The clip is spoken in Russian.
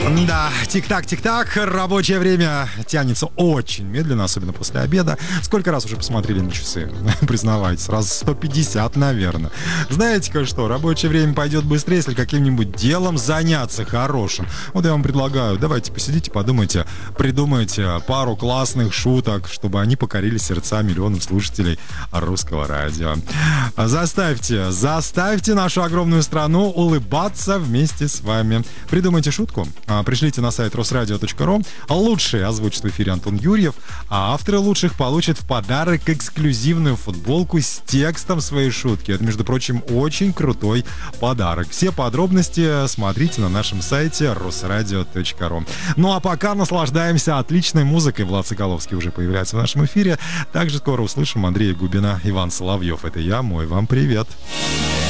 Да, тик-так, рабочее время тянется очень медленно, особенно после обеда. Сколько раз уже посмотрели на часы? Признавайтесь, раз 150, наверное. Знаете-ка что, рабочее время пойдет быстрее, если каким-нибудь делом заняться хорошим. Вот я вам предлагаю, давайте посидите, подумайте, придумайте пару классных шуток, чтобы они покорили сердца миллионов слушателей русского радио. Заставьте нашу огромную страну улыбаться вместе с вами. Придумайте шутку, пришлите на сайт rosradio.ru. Лучшие озвучит в эфире Антон Юрьев, а авторы лучших получат в подарок эксклюзивную футболку с текстом своей шутки. Это, между прочим, очень крутой подарок. Все подробности смотрите на нашем сайте rosradio.ru. Ну а пока наслаждаемся отличной музыкой. Влад Соколовский уже появляется в нашем эфире. Также скоро услышим Андрея Губина, Иван Соловьев. Это я, мой вам привет.